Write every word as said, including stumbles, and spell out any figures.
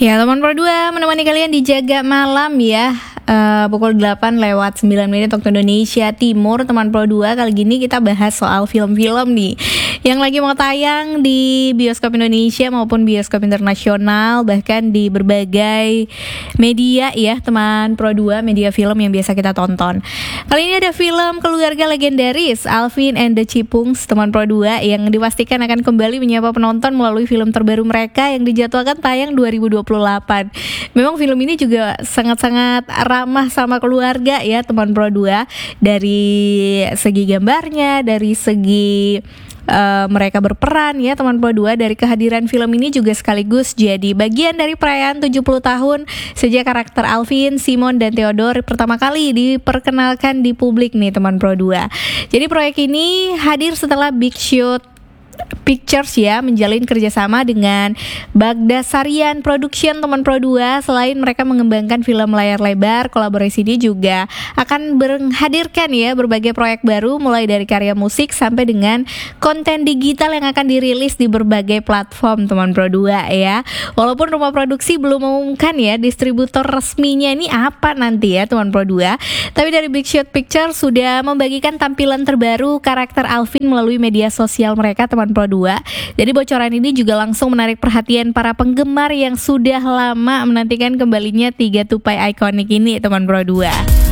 Ya, teman Pro dua menemani kalian di Jaga Malam ya. Uh, pukul delapan lewat sembilan menit waktu Indonesia Timur. Teman Pro dua, kali gini kita bahas soal film-film nih yang lagi mau tayang di bioskop Indonesia maupun bioskop internasional, bahkan di berbagai media ya, teman Pro dua, media film yang biasa kita tonton. Kali ini ada film keluarga legendaris Alvin and the Chipmunks, teman Pro dua, yang dipastikan akan kembali menyapa penonton melalui film terbaru mereka yang dijadwalkan tayang dua ribu dua puluh delapan. Memang film ini juga sangat-sangat ramah sama keluarga ya, teman Pro dua, dari segi gambarnya, dari segi uh, mereka berperan ya, teman Pro dua. Dari kehadiran film ini juga sekaligus jadi bagian dari perayaan tujuh puluh tahun sejak karakter Alvin, Simon, dan Theodore pertama kali diperkenalkan di publik nih, teman Pro dua. Jadi proyek ini hadir setelah Big Shot Pictures ya menjalin kerjasama dengan Bagdasarian Production, teman Pro dua. Selain mereka mengembangkan film layar lebar, kolaborasi ini juga akan menghadirkan ya berbagai proyek baru, mulai dari karya musik sampai dengan konten digital yang akan dirilis di berbagai platform, teman Pro dua ya. Walaupun rumah produksi belum mengumumkan ya distributor resminya ini apa nanti ya, teman Pro dua, tapi dari Big Shot Pictures sudah membagikan tampilan terbaru karakter Alvin melalui media sosial mereka, teman Pro dua. Jadi bocoran ini juga langsung menarik perhatian para penggemar yang sudah lama menantikan kembalinya tiga tupai ikonik ini, teman Pro dua.